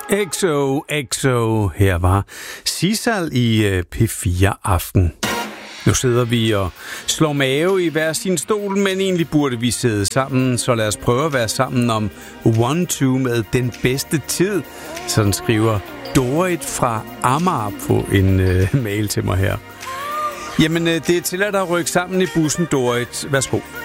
XO, her var Sisal i P4 Aften. Nu sidder vi og slår mave i hver sin stol, men egentlig burde vi sidde sammen, så lad os prøve at være sammen om 1-2 med den bedste tid. Sådan skriver Dorit fra Amager på en mail til mig her. Jamen, det er til at rykke sammen i bussen, Dorit. Værsgo.